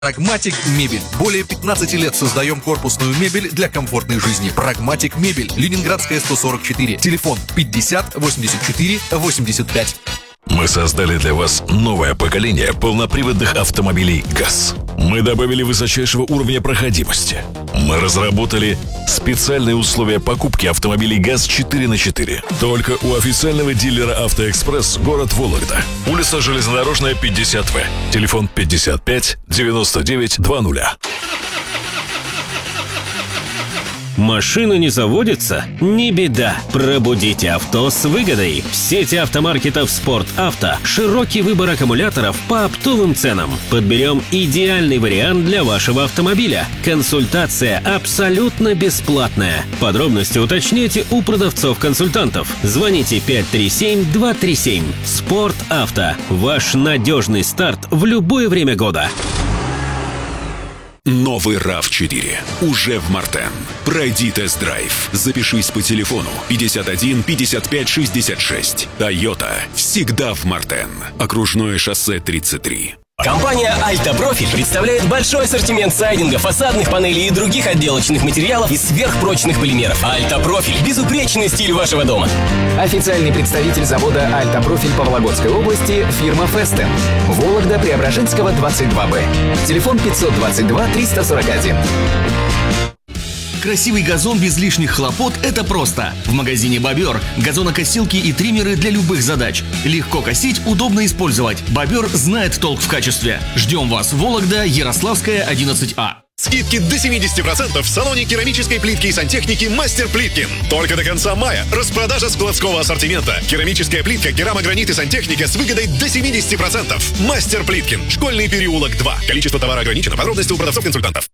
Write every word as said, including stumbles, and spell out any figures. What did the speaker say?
Прагматик Мебель. Более пятнадцати лет создаем корпусную мебель для комфортной жизни. Прагматик Мебель. Ленинградская, сто сорок четыре. Телефон пятьдесят восемьдесят четыре восемьдесят пять. Мы создали для вас новое поколение полноприводных автомобилей ГАЗ. Мы добавили высочайшего уровня проходимости. Мы разработали специальные условия покупки автомобилей ГАЗ четыре на четыре. Только у официального дилера «Автоэкспресс», город Вологда. Улица Железнодорожная, пятьдесят В. Телефон пятьдесят пять девяносто девять двадцать. Машина не заводится? Не беда. Пробудите авто с выгодой. В сети автомаркетов «Спорт Авто» широкий выбор аккумуляторов по оптовым ценам. Подберем идеальный вариант для вашего автомобиля. Консультация абсолютно бесплатная. Подробности уточните у продавцов-консультантов. Звоните пять три семь два три семь. «Спорт Авто». Ваш надежный старт в любое время года. Новый рав четыре уже в Мартен. Пройди тест-драйв. Запишись по телефону пятьдесят один пятьдесят пять шестьдесят шесть. Toyota всегда в Мартен. Окружное шоссе тридцать три. Компания «Альта Профиль» представляет большой ассортимент сайдинга, фасадных панелей и других отделочных материалов из сверхпрочных полимеров. «Альта Профиль» – безупречный стиль вашего дома. Официальный представитель завода «Альта Профиль» по Вологодской области – фирма «Фестен». Вологда, Преображенского, двадцать два Б. Телефон пятьсот двадцать два триста сорок один. Красивый газон без лишних хлопот – это просто. В магазине «Бобер» газонокосилки и триммеры для любых задач. Легко косить, удобно использовать. «Бобер» знает толк в качестве. Ждем вас в Вологда, Ярославская, одиннадцать А. Скидки до семьдесят процентов в салоне керамической плитки и сантехники «Мастер Плиткин». Только до конца мая. Распродажа складского ассортимента. Керамическая плитка, керамогранит и сантехника с выгодой до семьдесят процентов. «Мастер Плиткин». Школьный переулок два. Количество товара ограничено. Подробности у продавцов-консультантов.